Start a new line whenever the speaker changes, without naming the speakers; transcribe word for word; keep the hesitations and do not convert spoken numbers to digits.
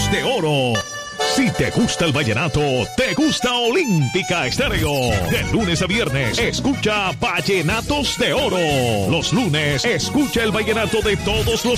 Vallenatos de Oro. Si te gusta el vallenato, te gusta Olímpica Estéreo. De lunes a viernes, escucha Vallenatos de Oro. Los lunes, escucha el vallenato de todos los